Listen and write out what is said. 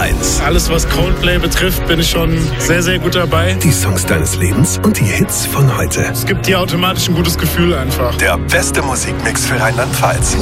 1. Alles, was Coldplay betrifft, bin ich schon sehr, sehr gut dabei. Die Songs deines Lebens und die Hits von heute. Es gibt dir automatisch ein gutes Gefühl einfach. Der beste Musikmix für Rheinland-Pfalz.